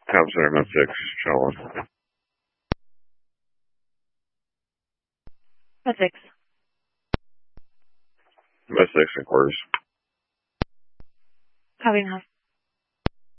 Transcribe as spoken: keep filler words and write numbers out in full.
Town Center, Med six, Channel one. Med six. Med six in quarters. Copy, House.